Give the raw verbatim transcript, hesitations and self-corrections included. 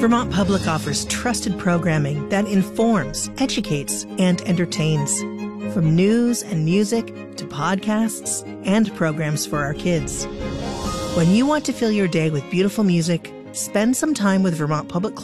Vermont Public offers trusted programming that informs, educates, and entertains. From news and music to podcasts and programs for our kids. When you want to fill your day with beautiful music, spend some time with Vermont Public